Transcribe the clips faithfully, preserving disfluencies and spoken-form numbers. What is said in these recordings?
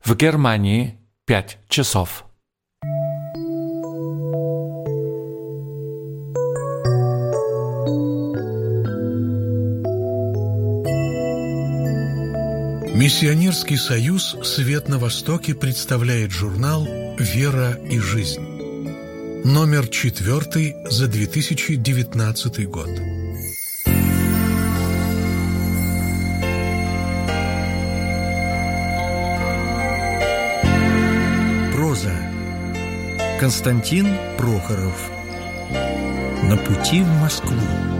В Германии пять часов. Миссионерский союз «Свет на Востоке» представляет журнал «Вера и жизнь». Номер четвертый за две тысячи девятнадцатый год. Проза. Константин Прохоров. На пути в Москву.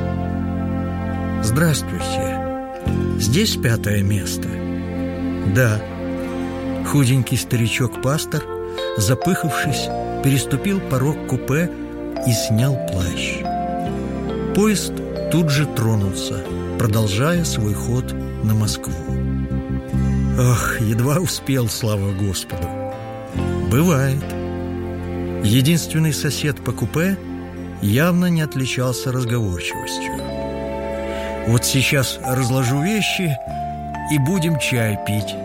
Здравствуйте. Здесь пятое место? Да. Худенький старичок-пастор, запыхавшись, переступил порог купе и снял плащ. Поезд тут же тронулся, продолжая свой ход на Москву. Ах, едва успел, слава Господу. Бывает. Единственный сосед по купе явно не отличался разговорчивостью. Вот сейчас разложу вещи и будем чай пить.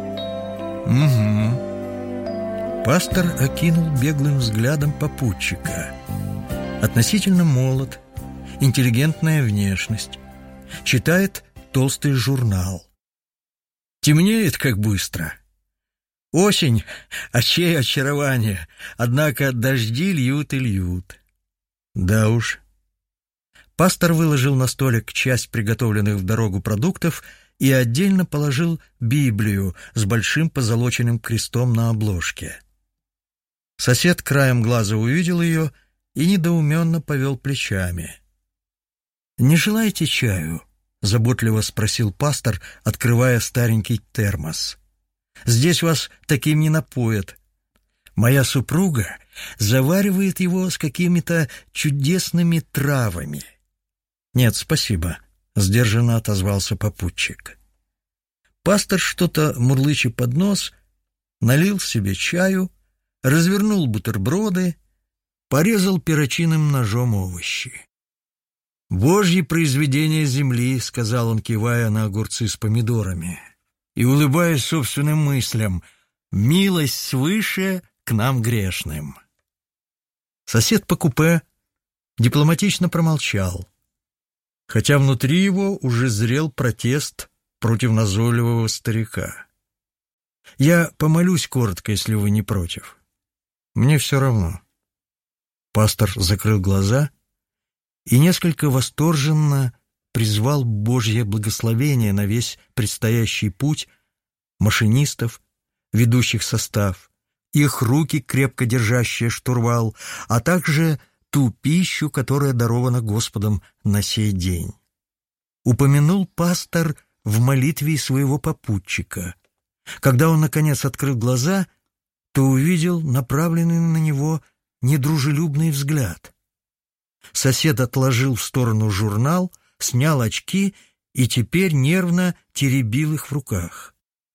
Угу. Пастор окинул беглым взглядом попутчика. Относительно молод, интеллигентная внешность. Читает толстый журнал. Темнеет, как быстро. Осень, а чей очарование. Однако дожди льют и льют. Да уж. Пастор выложил на столик часть приготовленных в дорогу продуктов и отдельно положил Библию с большим позолоченным крестом на обложке. Сосед краем глаза увидел ее и недоуменно повел плечами. «Не желаете чаю?» — заботливо спросил пастор, открывая старенький термос. «Здесь вас таким не напоят. Моя супруга заваривает его с какими-то чудесными травами». «Нет, спасибо», — сдержанно отозвался попутчик. Пастор, что-то мурлыча под нос, налил себе чаю, развернул бутерброды, порезал перочинным ножом овощи. «Божье произведение земли», — сказал он, кивая на огурцы с помидорами, и улыбаясь собственным мыслям, «милость свыше к нам грешным». Сосед по купе дипломатично промолчал, хотя внутри его уже зрел протест против назойливого старика. «Я помолюсь коротко, если вы не против. Мне все равно». Пастор закрыл глаза и несколько восторженно призвал Божье благословение на весь предстоящий путь машинистов, ведущих состав, их руки, крепко держащие штурвал, а также ту пищу, которая дарована Господом на сей день. Упомянул пастор в молитве своего попутчика. Когда он, наконец, открыл глаза, то увидел направленный на него недружелюбный взгляд. Сосед отложил в сторону журнал, снял очки и теперь нервно теребил их в руках.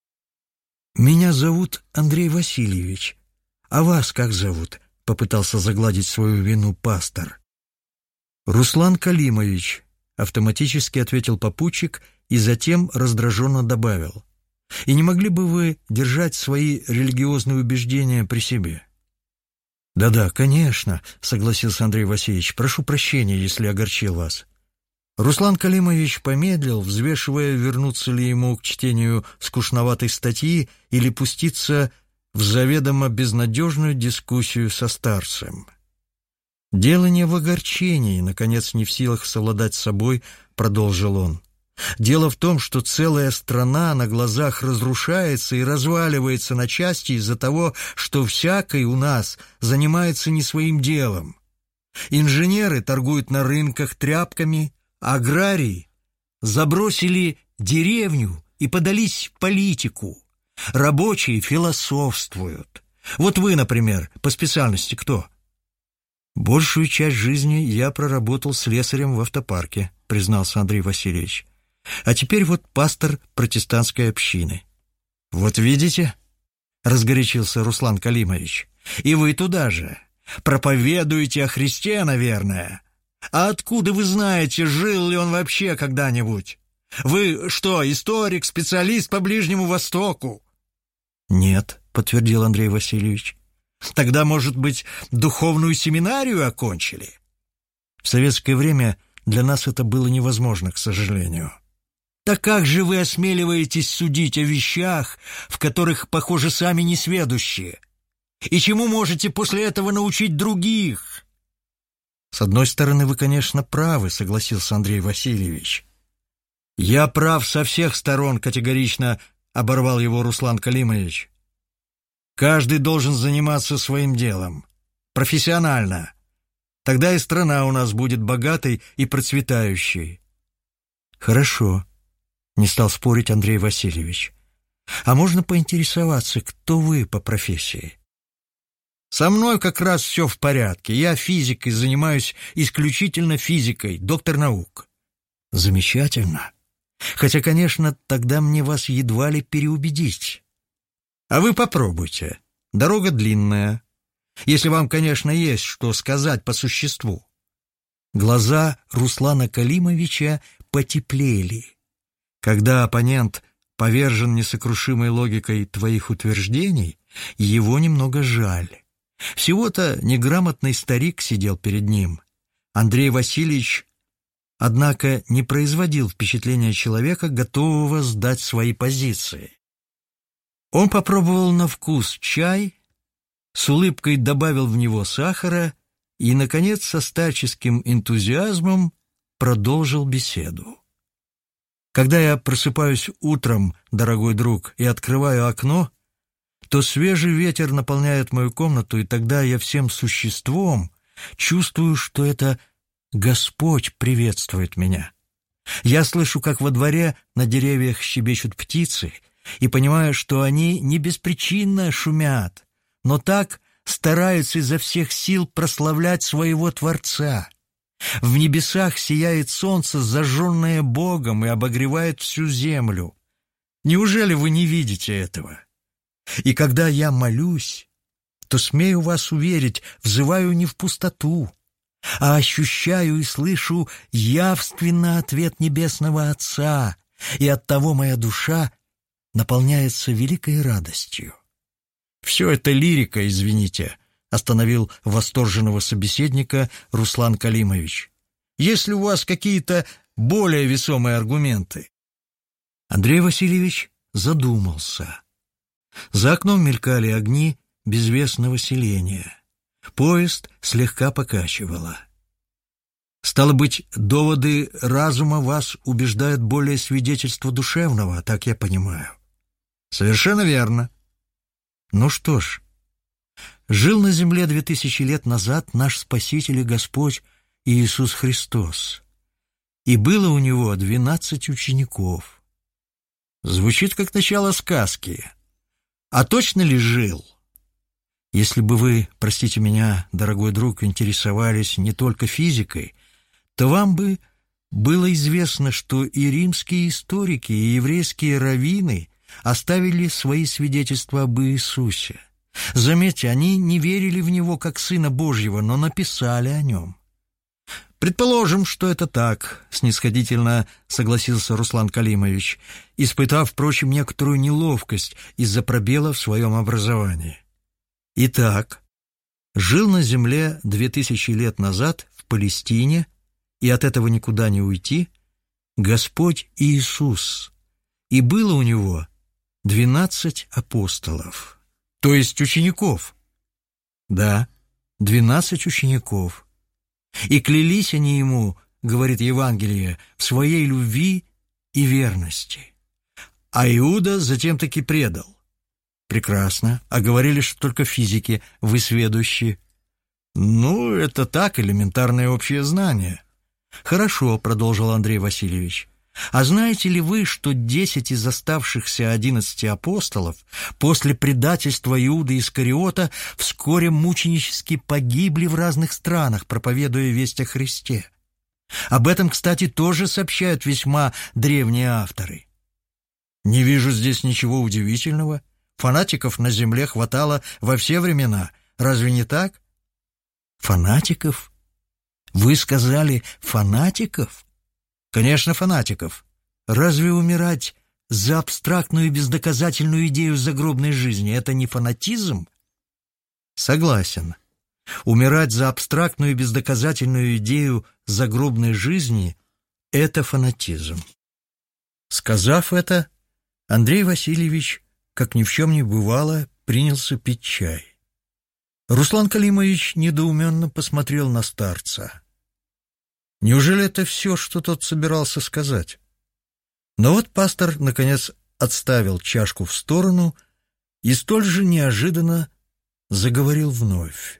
«Меня зовут Андрей Васильевич. А вас как зовут?» — попытался загладить свою вину пастор. «Руслан Калимович», — автоматически ответил попутчик и затем раздраженно добавил. «И не могли бы вы держать свои религиозные убеждения при себе?» «Да-да, конечно», — согласился Андрей Васильевич. «Прошу прощения, если огорчил вас». Руслан Калимович помедлил, взвешивая, вернуться ли ему к чтению скучноватой статьи или пуститься в заведомо безнадежную дискуссию со старцем. «Дело не в огорчении», — наконец не в силах совладать с собой, продолжил он. «Дело в том, что целая страна на глазах разрушается и разваливается на части из-за того, что всякий у нас занимается не своим делом. Инженеры торгуют на рынках тряпками, аграрии забросили деревню и подались в политику. Рабочие философствуют. Вот вы, например, по специальности кто?» «Большую часть жизни я проработал слесарем в автопарке», — признался Андрей Васильевич. «А теперь вот пастор протестантской общины». «Вот видите?» — разгорячился Руслан Калимович. «И вы туда же. Проповедуете о Христе, наверное. А откуда вы знаете, жил ли он вообще когда-нибудь? Вы что, историк, специалист по Ближнему Востоку?» «Нет», подтвердил Андрей Васильевич. Тогда, может быть, духовную семинарию окончили? В советское время для нас это было невозможно, к сожалению. Так как же вы осмеливаетесь судить о вещах, в которых, похоже, сами несведущие? И чему можете после этого научить других? С одной стороны, вы, конечно, правы, согласился Андрей Васильевич. Я прав со всех сторон, категорично оборвал его Руслан Калимович. Каждый должен заниматься своим делом, профессионально. Тогда и страна у нас будет богатой и процветающей. Хорошо, не стал спорить Андрей Васильевич. А можно поинтересоваться, кто вы по профессии? Со мной как раз все в порядке. Я физикой, занимаюсь исключительно физикой, доктор наук. Замечательно. Хотя, конечно, тогда мне вас едва ли переубедить. А вы попробуйте. Дорога длинная. Если вам, конечно, есть что сказать по существу. Глаза Руслана Калимовича потеплели. Когда оппонент повержен несокрушимой логикой твоих утверждений, его немного жаль. Всего-то неграмотный старик сидел перед ним. Андрей Васильевич, однако, не производил впечатления человека, готового сдать свои позиции. Он попробовал на вкус чай, с улыбкой добавил в него сахара и, наконец, со старческим энтузиазмом продолжил беседу. Когда я просыпаюсь утром, дорогой друг, и открываю окно, то свежий ветер наполняет мою комнату, и тогда я всем существом чувствую, что это Господь приветствует меня. Я слышу, как во дворе на деревьях щебечут птицы, и понимаю, что они не беспричинно шумят, но так стараются изо всех сил прославлять своего Творца. В небесах сияет солнце, зажженное Богом, и обогревает всю землю. Неужели вы не видите этого? И когда я молюсь, то, смею вас уверить, взываю не в пустоту, а ощущаю и слышу явственно ответ Небесного Отца, и оттого моя душа наполняется великой радостью. «Все это лирика, извините», — остановил восторженного собеседника Руслан Калимович. «Есть ли у вас какие-то более весомые аргументы?» Андрей Васильевич задумался. За окном мелькали огни безвестного селения. Поезд слегка покачивало. «Стало быть, доводы разума вас убеждают более свидетельства душевного, так я понимаю». «Совершенно верно». «Ну что ж, жил на земле две тысячи лет назад наш Спаситель и Господь Иисус Христос, и было у него двенадцать учеников». Звучит как начало сказки. А точно ли жил? Если бы вы, простите меня, дорогой друг, интересовались не только физикой, то вам бы было известно, что и римские историки, и еврейские раввины оставили свои свидетельства об Иисусе. Заметьте, они не верили в Него как Сына Божьего, но написали о Нем. «Предположим, что это так», — снисходительно согласился Руслан Калимович, испытав, впрочем, некоторую неловкость из-за пробела в своем образовании. Итак, жил на земле две тысячи лет назад в Палестине, и от этого никуда не уйти, Господь Иисус, и было у Него двенадцать апостолов, то есть учеников. Да, двенадцать учеников. И клялись они ему, говорит Евангелие, в своей любви и верности. А Иуда затем-таки предал. Прекрасно. А говорили, что только физики вы сведущие. Ну, это так, элементарное общее знание. Хорошо, продолжил Андрей Васильевич. А знаете ли вы, что десять из оставшихся одиннадцати апостолов после предательства Иуды Искариота вскоре мученически погибли в разных странах, проповедуя весть о Христе? Об этом, кстати, тоже сообщают весьма древние авторы. Не вижу здесь ничего удивительного. Фанатиков на земле хватало во все времена. Разве не так? Фанатиков? Вы сказали фанатиков? Конечно, фанатиков. Разве умирать за абстрактную и бездоказательную идею загробной жизни — это не фанатизм? Согласен. Умирать за абстрактную и бездоказательную идею загробной жизни — это фанатизм. Сказав это, Андрей Васильевич, как ни в чем не бывало, принялся пить чай. Руслан Калимович недоуменно посмотрел на старца. Неужели это все, что тот собирался сказать? Но вот пастор, наконец, отставил чашку в сторону и столь же неожиданно заговорил вновь.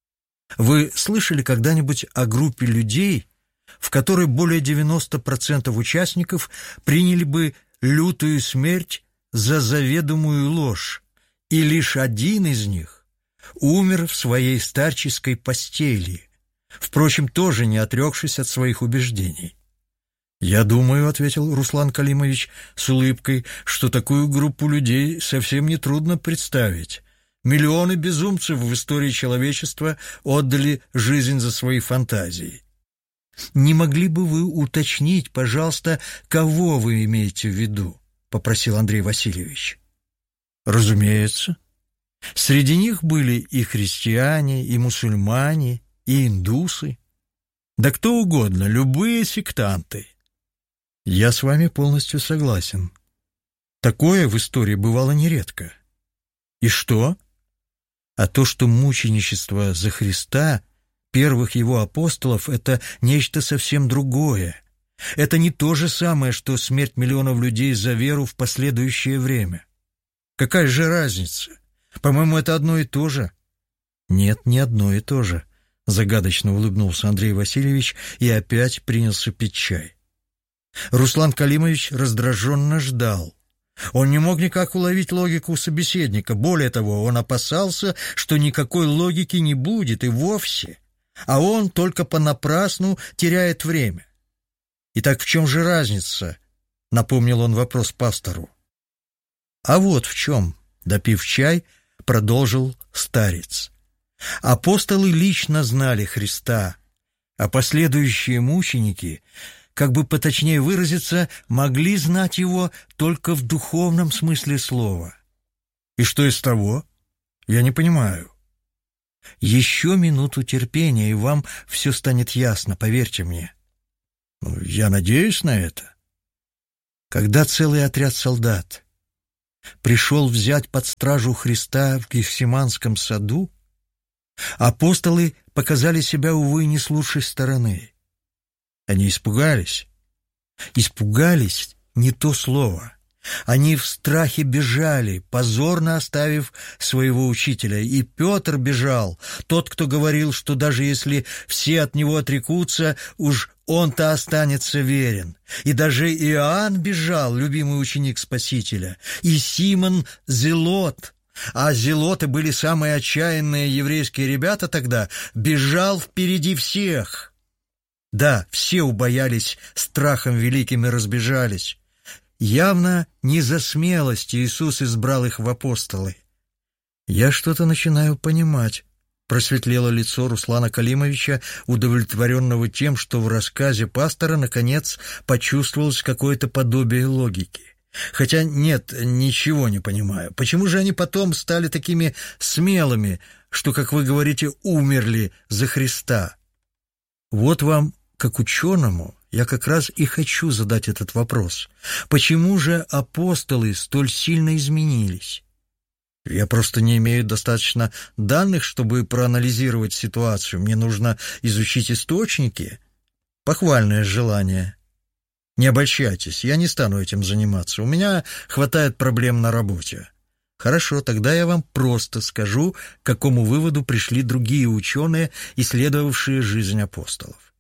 Вы слышали когда-нибудь о группе людей, в которой более девяноста процентов участников приняли бы лютую смерть за заведомую ложь, и лишь один из них умер в своей старческой постели, впрочем, тоже не отрекшись от своих убеждений? «Я думаю, — ответил Руслан Калимович с улыбкой, — что такую группу людей совсем нетрудно представить. Миллионы безумцев в истории человечества отдали жизнь за свои фантазии. Не могли бы вы уточнить, пожалуйста, кого вы имеете в виду?» — попросил Андрей Васильевич. «Разумеется. Среди них были и христиане, и мусульмане, и индусы. Да кто угодно, любые сектанты». «Я с вами полностью согласен. Такое в истории бывало нередко. И что? А то, что мученичество за Христа, первых его апостолов, это нечто совсем другое. Это не то же самое, что смерть миллионов людей за веру в последующее время. Какая же разница? По-моему, это одно и то же». «Нет, не одно и то же», — загадочно улыбнулся Андрей Васильевич и опять принялся пить чай. Руслан Калимович раздраженно ждал. Он не мог никак уловить логику собеседника. Более того, он опасался, что никакой логики не будет и вовсе, а он только понапрасну теряет время. «Итак, в чем же разница?» — напомнил он вопрос пастору. «А вот в чем», — допив чай, продолжил старец. «Апостолы лично знали Христа, а последующие мученики, как бы поточнее выразиться, могли знать его только в духовном смысле слова». «И что из того? Я не понимаю». «Еще минуту терпения, и вам все станет ясно, поверьте мне». «Я надеюсь на это». Когда целый отряд солдат пришел взять под стражу Христа в Гефсиманском саду, апостолы показали себя, увы, не с лучшей стороны. Они испугались. Испугались — не то слово. Они в страхе бежали, позорно оставив своего учителя. И Петр бежал, тот, кто говорил, что даже если все от него отрекутся, уж он-то останется верен. И даже Иоанн бежал, любимый ученик Спасителя, и Симон Зелот, а зелоты были самые отчаянные еврейские ребята тогда, бежал впереди всех. Да, все убоялись страхом великим и разбежались. Явно не за смелость Иисус избрал их в апостолы. «Я что-то начинаю понимать», — просветлело лицо Руслана Калимовича, удовлетворенного тем, что в рассказе пастора, наконец, почувствовалось какое-то подобие логики. «Хотя нет, ничего не понимаю. Почему же они потом стали такими смелыми, что, как вы говорите, умерли за Христа?» Вот вам, как ученому, я как раз и хочу задать этот вопрос. Почему же апостолы столь сильно изменились? Я просто не имею достаточно данных, чтобы проанализировать ситуацию. Мне нужно изучить источники. Похвальное желание. Не обольщайтесь, я не стану этим заниматься. У меня хватает проблем на работе. Хорошо, тогда я вам просто скажу, к какому выводу пришли другие ученые, исследовавшие жизнь апостолов.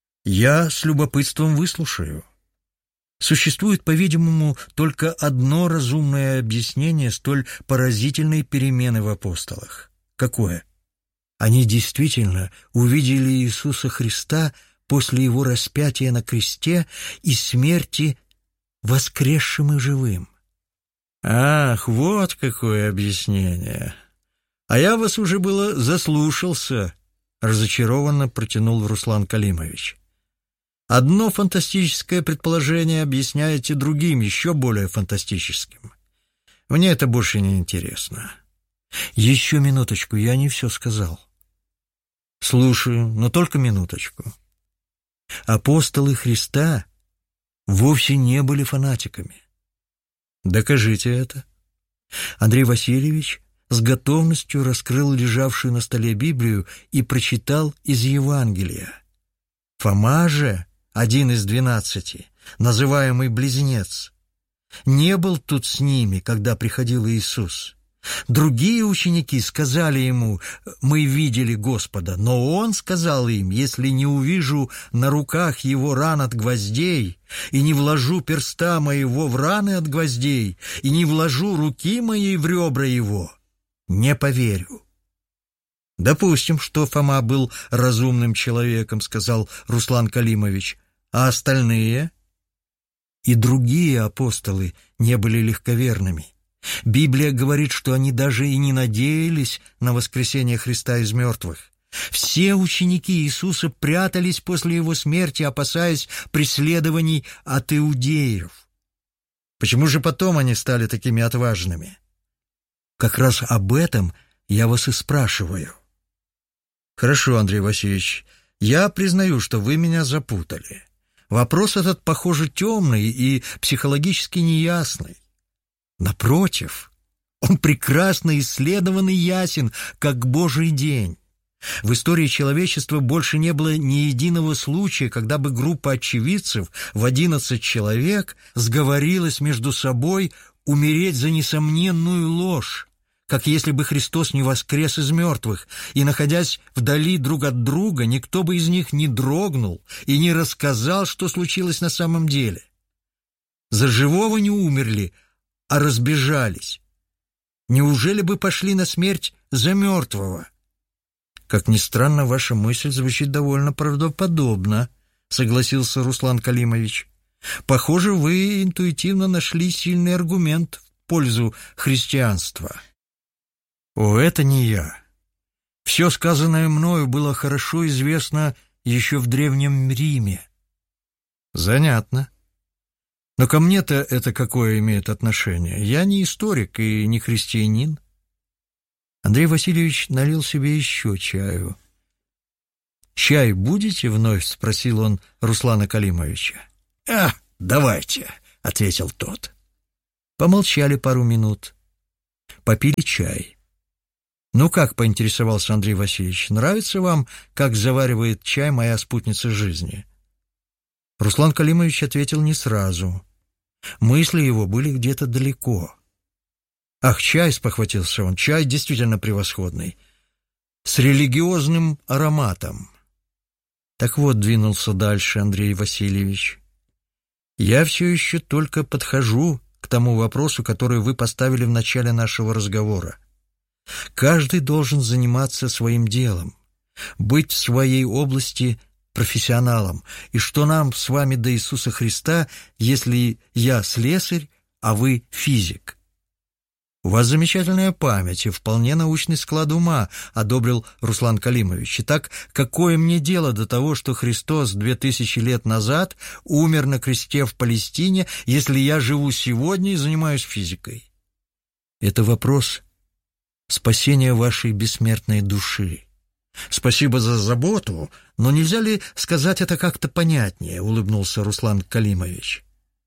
Я с любопытством выслушаю. Существует, по-видимому, только одно разумное объяснение столь поразительной перемены в апостолах. Какое? Они действительно увидели Иисуса Христа после Его распятия на кресте и смерти воскресшим и живым. Ах, вот какое объяснение! А я вас уже было заслушался, разочарованно протянул Руслан Калимович. Одно фантастическое предположение объясняете другим, еще более фантастическим. Мне это больше не интересно. Еще минуточку, я не все сказал. Слушаю, но только минуточку. Апостолы Христа вовсе не были фанатиками. Докажите это. Андрей Васильевич с готовностью раскрыл лежавшую на столе Библию и прочитал из Евангелия. Фома же, один из двенадцати, называемый Близнец, не был тут с ними, когда приходил Иисус. Другие ученики сказали ему: «Мы видели Господа», но он сказал им: «Если не увижу на руках его ран от гвоздей, и не вложу перста моего в раны от гвоздей, и не вложу руки моей в ребра его, не поверю». «Допустим, что Фома был разумным человеком», — сказал Руслан Калимович. «А остальные?» «И другие апостолы не были легковерными. Библия говорит, что они даже и не надеялись на воскресение Христа из мертвых. Все ученики Иисуса прятались после его смерти, опасаясь преследований от иудеев. Почему же потом они стали такими отважными? Как раз об этом я вас и спрашиваю». «Хорошо, Андрей Васильевич, я признаю, что вы меня запутали. Вопрос этот, похоже, темный и психологически неясный. Напротив, он прекрасно исследован и ясен, как Божий день. В истории человечества больше не было ни единого случая, когда бы группа очевидцев в одиннадцать человек сговорилась между собой умереть за несомненную ложь, как если бы Христос не воскрес из мертвых, и, находясь вдали друг от друга, никто бы из них не дрогнул и не рассказал, что случилось на самом деле. За живого не умерли, а разбежались. Неужели бы пошли на смерть за мертвого? Как ни странно, ваша мысль звучит довольно правдоподобно, согласился Руслан Калимович. Похоже, вы интуитивно нашли сильный аргумент в пользу христианства. О, это не я. Все сказанное мною было хорошо известно еще в Древнем Риме. Занятно. Но ко мне-то это какое имеет отношение? Я не историк и не христианин. Андрей Васильевич налил себе еще чаю. «Чай будете вновь?» — спросил он Руслана Калимовича. «А, давайте», — ответил тот. Помолчали пару минут. Попили чай. «Ну как?» — поинтересовался Андрей Васильевич. «Нравится вам, как заваривает чай моя спутница жизни?» Руслан Калимович ответил не сразу. Мысли его были где-то далеко. «Ах, чай!» — спохватился он. «Чай действительно превосходный. С религиозным ароматом». Так вот, двинулся дальше Андрей Васильевич. «Я все еще только подхожу к тому вопросу, который вы поставили в начале нашего разговора. Каждый должен заниматься своим делом, быть в своей области профессионалом. И что нам с вами до Иисуса Христа, если я слесарь, а вы физик?» «У вас замечательная память и вполне научный склад ума», — одобрил Руслан Калимович. «Итак, какое мне дело до того, что Христос две тысячи лет назад умер на кресте в Палестине, если я живу сегодня и занимаюсь физикой?» «Это вопрос спасения вашей бессмертной души». «Спасибо за заботу, но нельзя ли сказать это как-то понятнее?» — улыбнулся Руслан Калимович.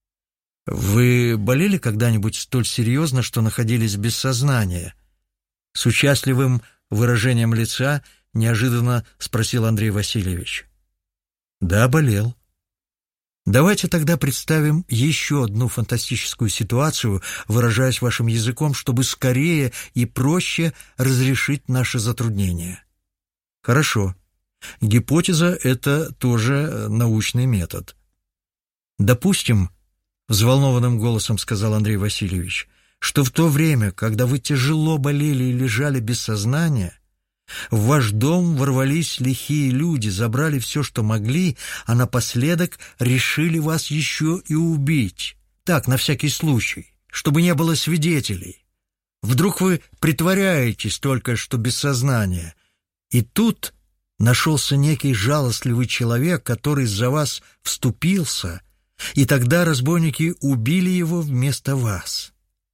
«Вы болели когда-нибудь столь серьезно, что находились без сознания?» С участливым выражением лица неожиданно спросил Андрей Васильевич. «Да, болел». «Давайте тогда представим еще одну фантастическую ситуацию, выражаясь вашим языком, чтобы скорее и проще разрешить наши затруднения». «Хорошо. Гипотеза — это тоже научный метод. Допустим, — взволнованным голосом сказал Андрей Васильевич, — что в то время, когда вы тяжело болели и лежали без сознания, в ваш дом ворвались лихие люди, забрали все, что могли, а напоследок решили вас еще и убить. Так, на всякий случай, чтобы не было свидетелей. Вдруг вы притворяетесь только что без сознания. И тут нашелся некий жалостливый человек, который за вас вступился, и тогда разбойники убили его вместо вас.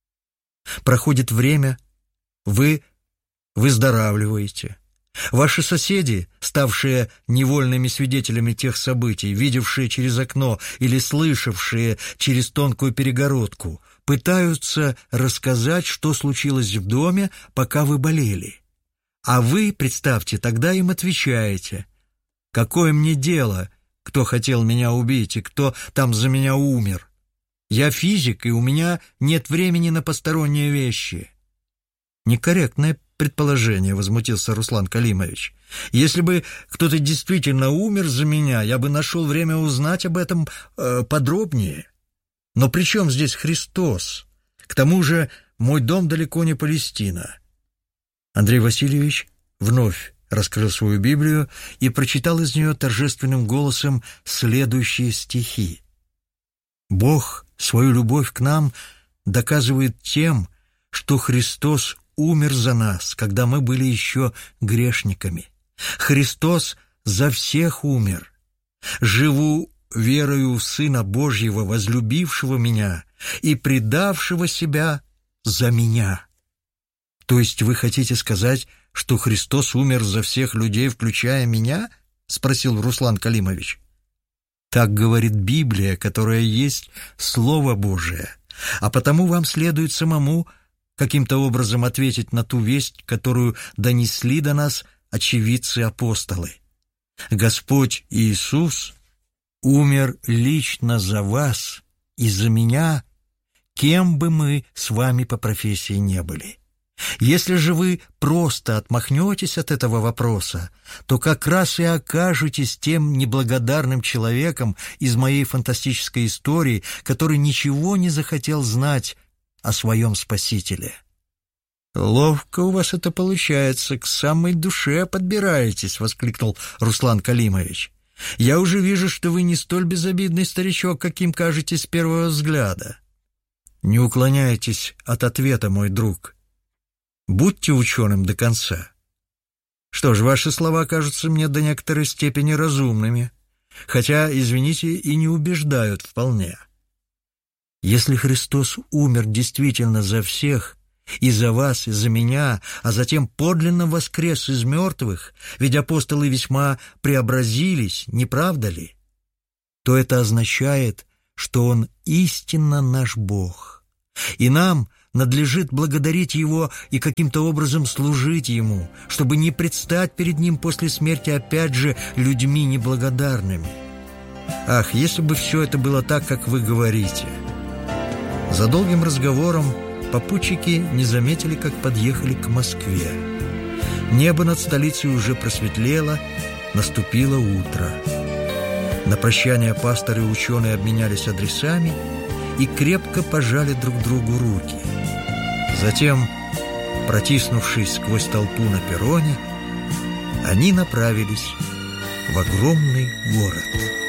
Проходит время, вы выздоравливаете. Ваши соседи, ставшие невольными свидетелями тех событий, видевшие через окно или слышавшие через тонкую перегородку, пытаются рассказать, что случилось в доме, пока вы болели. А вы, представьте, тогда им отвечаете: «Какое мне дело, кто хотел меня убить и кто там за меня умер? Я физик, и у меня нет времени на посторонние вещи». Некорректное предположение, возмутился Руслан Калимович. Если бы кто-то действительно умер за меня, я бы нашел время узнать об этом э, подробнее. Но при чем здесь Христос? К тому же мой дом далеко не Палестина. Андрей Васильевич вновь раскрыл свою Библию и прочитал из нее торжественным голосом следующие стихи. «Бог свою любовь к нам доказывает тем, что Христос умер за нас, когда мы были еще грешниками. Христос за всех умер. Живу верою в Сына Божьего, возлюбившего меня и предавшего себя за меня». То есть вы хотите сказать, что Христос умер за всех людей, включая меня? Спросил Руслан Калимович. Так говорит Библия, которая есть Слово Божие, а потому вам следует самому каким-то образом ответить на ту весть, которую донесли до нас очевидцы-апостолы. Господь Иисус умер лично за вас и за меня, кем бы мы с вами по профессии не были. Если же вы просто отмахнетесь от этого вопроса, то как раз и окажетесь тем неблагодарным человеком из моей фантастической истории, который ничего не захотел знать о своем Спасителе. «Ловко у вас это получается, к самой душе подбираетесь», — воскликнул Руслан Калимович. «Я уже вижу, что вы не столь безобидный старичок, каким кажетесь с первого взгляда». «Не уклоняйтесь от ответа, мой друг. Будьте ученым до конца. Что ж, ваши слова кажутся мне до некоторой степени разумными, хотя, извините, и не убеждают вполне. Если Христос умер действительно за всех, и за вас, и за меня, а затем подлинно воскрес из мертвых, ведь апостолы весьма преобразились, не правда ли? То это означает, что Он истинно наш Бог, и нам надлежит благодарить Его и каким-то образом служить Ему, чтобы не предстать перед Ним после смерти опять же людьми неблагодарными. Ах, если бы все это было так, как вы говорите! За долгим разговором попутчики не заметили, как подъехали к Москве. Небо над столицей уже просветлело, наступило утро. На прощание пастор и ученые обменялись адресами и крепко пожали друг другу руки. Затем, протиснувшись сквозь толпу на перроне, они направились в огромный город.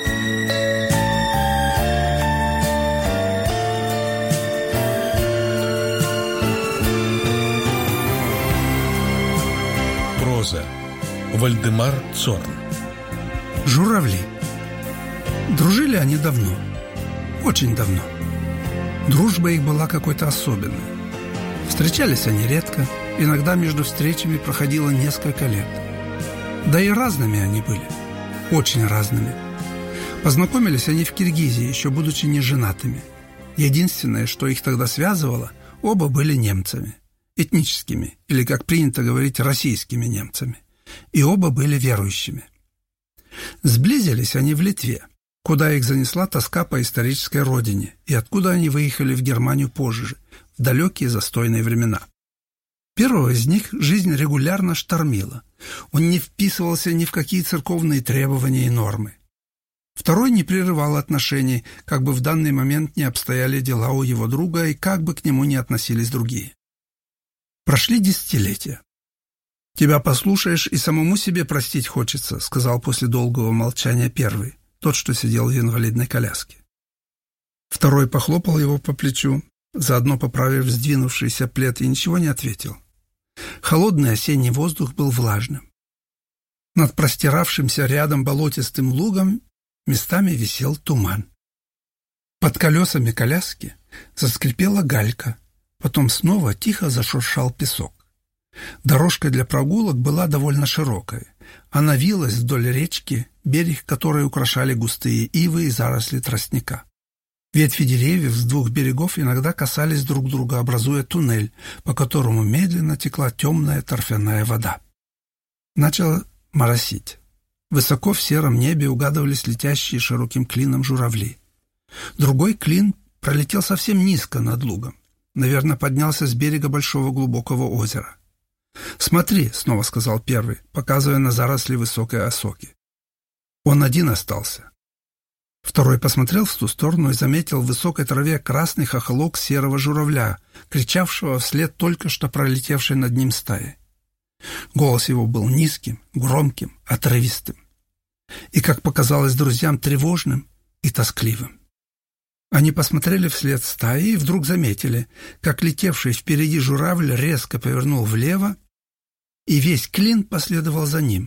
Проза. Вальдемар Цорн. Журавли. Дружили они давно, очень давно. Дружба их была какой-то особенной. Встречались они редко, иногда между встречами проходило несколько лет. Да и разными они были, очень разными. Познакомились они в Киргизии, еще будучи неженатыми. Единственное, что их тогда связывало, оба были немцами, этническими, или, как принято говорить, российскими немцами, и оба были верующими. Сблизились они в Литве, куда их занесла тоска по исторической родине, и откуда они выехали в Германию позже, в далекие застойные времена. Первого из них жизнь регулярно штормила. Он не вписывался ни в какие церковные требования и нормы. Второй не прерывал отношений, как бы в данный момент не обстояли дела у его друга и как бы к нему не относились другие. Прошли десятилетия. «Тебя послушаешь и самому себе простить хочется», — сказал после долгого молчания первый, тот, что сидел в инвалидной коляске. Второй похлопал его по плечу, заодно поправив сдвинувшийся плед, и ничего не ответил. Холодный осенний воздух был влажным. Над простиравшимся рядом болотистым лугом местами висел туман. Под колесами коляски заскрипела галька, потом снова тихо зашуршал песок. Дорожка для прогулок была довольно широкая. Она вилась вдоль речки, берег которой украшали густые ивы и заросли тростника. Ветви деревьев с двух берегов иногда касались друг друга, образуя туннель, по которому медленно текла темная торфяная вода. Начало моросить. Высоко в сером небе угадывались летящие широким клином журавли. Другой клин пролетел совсем низко над лугом. Наверное, поднялся с берега большого глубокого озера. «Смотри», — снова сказал первый, показывая на заросли высокой осоки. Он один остался. Второй посмотрел в ту сторону и заметил в высокой траве красный хохолок серого журавля, кричавшего вслед только что пролетевшей над ним стаи. Голос его был низким, громким, отрывистым и, как показалось друзьям, тревожным и тоскливым. Они посмотрели вслед стаи и вдруг заметили, как летевший впереди журавль резко повернул влево, и весь клин последовал за ним.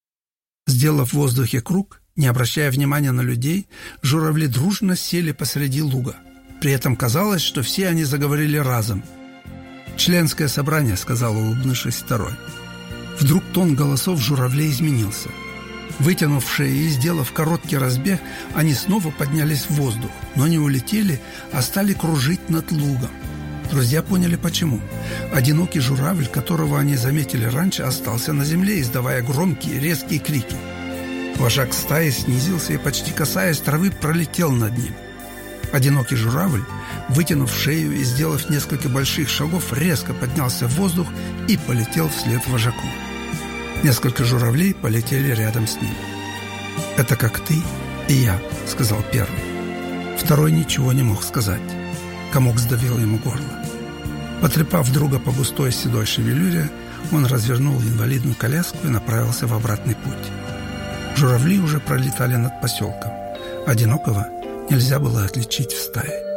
Сделав в воздухе круг, не обращая внимания на людей, журавли дружно сели посреди луга. При этом казалось, что все они заговорили разом. «Членское собрание», — сказал, улыбнувшись второй. Вдруг тон голосов журавлей изменился. Вытянув шеи и сделав короткий разбег, они снова поднялись в воздух, но не улетели, а стали кружить над лугом. Друзья поняли, почему. Одинокий журавль, которого они заметили раньше, остался на земле, издавая громкие резкие крики. Вожак стаи снизился и, почти касаясь травы, пролетел над ним. Одинокий журавль, вытянув шею и сделав несколько больших шагов, резко поднялся в воздух и полетел вслед вожаку. Несколько журавлей полетели рядом с ним. «Это как ты и я», — сказал первый. Второй ничего не мог сказать. Комок сдавил ему горло. Потрепав друга по густой седой шевелюре, он развернул инвалидную коляску и направился в обратный путь. Журавли уже пролетали над поселком. Одинокого нельзя было отличить в стае.